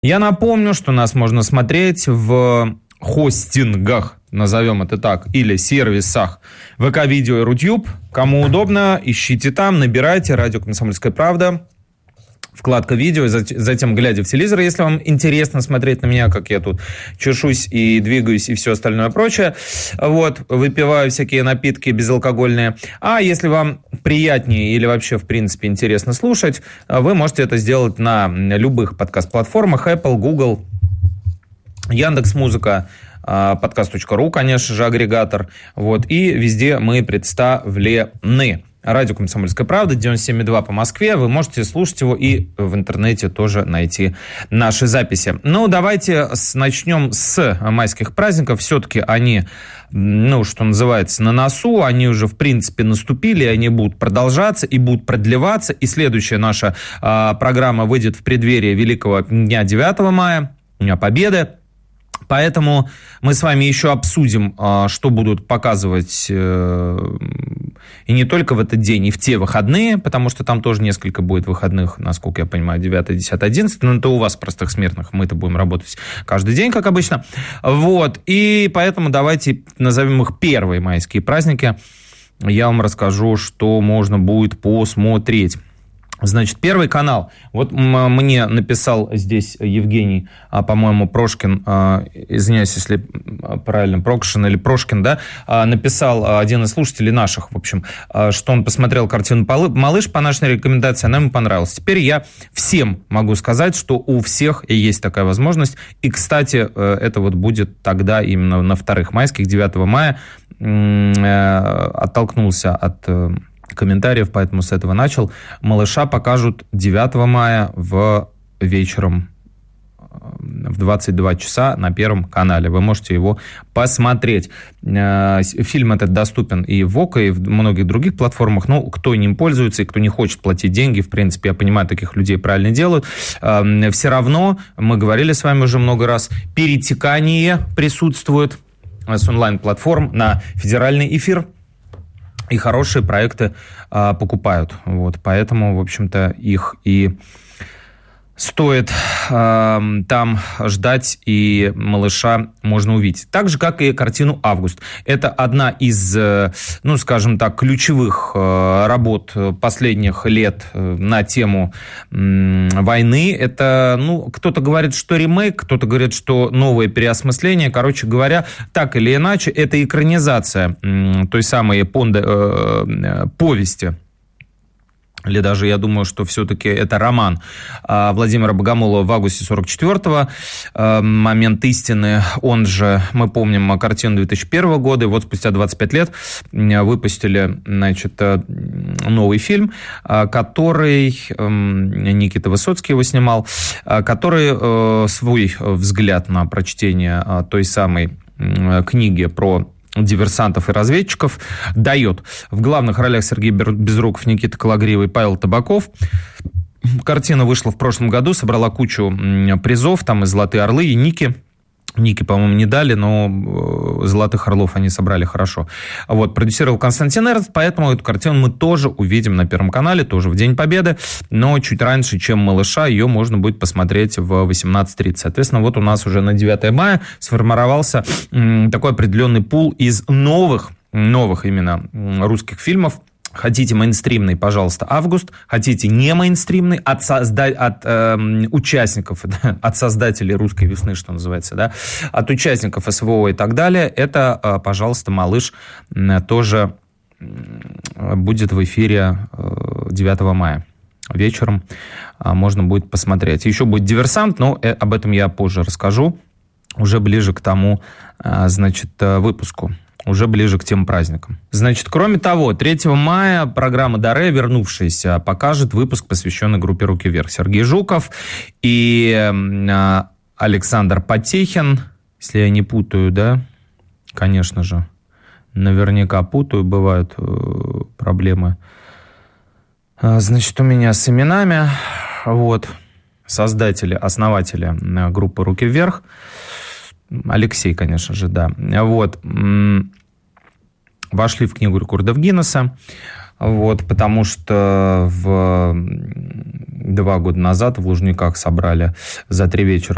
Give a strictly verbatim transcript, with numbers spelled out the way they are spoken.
Я напомню, что нас можно смотреть в хостингах, назовем это так, или сервисах ВК-видео и Рутюб. Кому удобно, ищите там, набирайте «Радио Комсомольская правда», вкладка «Видео», затем глядя в телевизор, если вам интересно смотреть на меня, как я тут чешусь и двигаюсь и все остальное прочее. Вот, выпиваю всякие напитки безалкогольные. А если вам приятнее или вообще, в принципе, интересно слушать, вы можете это сделать на любых подкаст-платформах: Apple, Google, Яндекс.Музыка, подкаст точка ру, конечно же, агрегатор. Вот, и везде мы представлены. Радио «Комсомольская правда», девяносто семь и два по Москве. Вы можете слушать его и в интернете тоже найти наши записи. Ну, давайте с, начнем с майских праздников. Все-таки они, ну, что называется, на носу. Они уже, в принципе, наступили. Они будут продолжаться и будут продлеваться. И следующая наша а, программа выйдет в преддверии великого дня девятого мая, Дня Победы. Поэтому мы с вами еще обсудим, что будут показывать и не только в этот день, и в те выходные, потому что там тоже несколько будет выходных, насколько я понимаю, девятое, десятое, одиннадцатое. Но это у вас, простых смертных, мы-то будем работать каждый день, как обычно. Вот. И поэтому давайте назовем их первые майские праздники. Я вам расскажу, что можно будет посмотреть. Значит, Первый канал. Вот мне написал здесь Евгений, по-моему, Прошкин, извиняюсь, если правильно, Прокшин или Прошкин, да, написал один из слушателей наших, в общем, что он посмотрел картину «Малыш» по нашей рекомендации, она ему понравилась. Теперь я всем могу сказать, что у всех есть такая возможность. И, кстати, это вот будет тогда именно на вторых майских, девятого мая, оттолкнулся от комментариев, поэтому с этого начал. «Малыша» покажут девятого мая в вечером в двадцать два часа на Первом канале. Вы можете его посмотреть. Фильм этот доступен и в ОКО, и в многих других платформах. Ну, кто не пользуется и кто не хочет платить деньги, в принципе, я понимаю, таких людей правильно делают. Все равно, мы говорили с вами уже много раз, перетекание присутствует с онлайн-платформ на федеральный эфир. И хорошие проекты а, покупают. Вот, поэтому, в общем-то, их и стоит а, там ждать, и «Малыша» можно увидеть. Так же, как и картину «Август». Это одна из, ну, скажем так, ключевых работ последних лет на тему войны. Это, ну, кто-то говорит, что ремейк, кто-то говорит, что новое переосмысление. Короче говоря, так или иначе, это экранизация той самой понды, э, повести. Или даже, я думаю, что все-таки это роман Владимира Богомолова в августе сорок четвёртого. «Момент истины», он же, мы помним картину две тысячи первого года, и вот спустя двадцать пять лет выпустили, значит, новый фильм, который, Никита Высоцкий его снимал, который свой взгляд на прочтение той самой книги про диверсантов и разведчиков дает. В главных ролях Сергей Безруков, Никита Кологривый, Павел Табаков. Картина вышла в прошлом году, собрала кучу призов, там и «Золотые орлы», и «Ники». Ники, по-моему, не дали, но «Золотых орлов» они собрали хорошо. Вот, продюсировал Константин Эрнст, поэтому эту картину мы тоже увидим на Первом канале, тоже в День Победы, но чуть раньше, чем «Малыша», ее можно будет посмотреть в восемнадцать тридцать. Соответственно, вот у нас уже на девятое мая сформировался такой определенный пул из новых, новых именно русских фильмов. Хотите мейнстримный, пожалуйста, «Август». Хотите не мейнстримный, от, созда... от э, участников, от создателей «Русской весны», что называется, да, от участников СВО и так далее, это, э, пожалуйста, «Малыш», э, тоже будет в эфире э, девятого мая. Вечером э, можно будет посмотреть. Еще будет «Диверсант», но э, об этом я позже расскажу, уже ближе к тому, э, значит, э, выпуску. Уже ближе к тем праздникам. Значит, кроме того, третьего мая программа «Даре», вернувшаяся, покажет выпуск, посвященный группе «Руки вверх». Сергей Жуков и Александр Потехин, если я не путаю, да, конечно же, наверняка путаю, бывают проблемы. Значит, у меня с именами, вот, создатели, основатели группы «Руки вверх». Алексей, конечно же, да. Вот. Вошли в книгу рекордов Гиннесса. Вот, потому что в два года назад в Лужниках собрали за три вечера